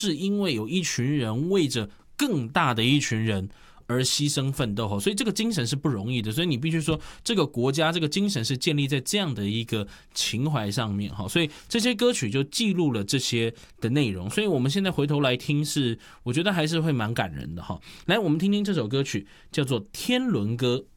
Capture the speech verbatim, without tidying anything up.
是因为有一群人为着更大的一群人而牺牲奋斗，所以这个精神是不容易的，所以你必须说这个国家这个精神是建立在这样的一个情怀上面，所以这些歌曲就记录了这些的内容，所以我们现在回头来听是我觉得还是会蛮感人的。来，我们听听这首歌曲叫做《天伦歌》。